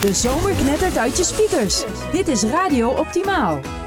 De zomer knettert uit je speakers. Dit is Radio Optimaal.